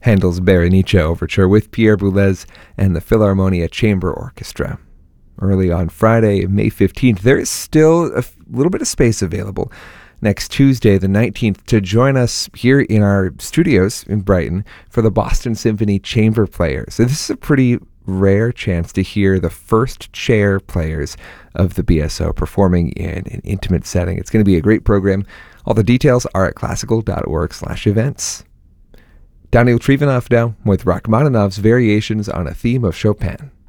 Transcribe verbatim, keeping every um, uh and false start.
Handel's Berenice Overture with Pierre Boulez and the Philharmonia Chamber Orchestra. Early on Friday, May fifteenth, there is still a f- little bit of space available next Tuesday, the nineteenth, to join us here in our studios in Brighton for the Boston Symphony Chamber Players. So this is a pretty rare chance to hear the first chair players of the B S O performing in an intimate setting. It's going to be a great program. All the details are at classical.org slash events. Daniel Trivanov now with Rachmaninoff's Variations on a Theme of Chopin.